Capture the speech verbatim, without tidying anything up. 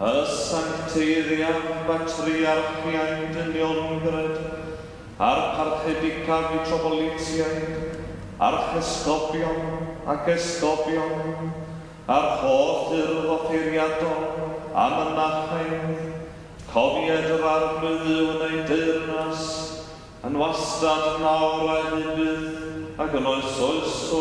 y sancteiddiad batriarchiaid dyniongred, a'r parchedicaf i trobolitiaid, a'r chesgobion ac esgobion, a'r holl yrdd offeiriadol a mynachaidd, cofied yr arglwydd yn ei deyrnas, yn wastad nawr a hybydd ac yn oes oes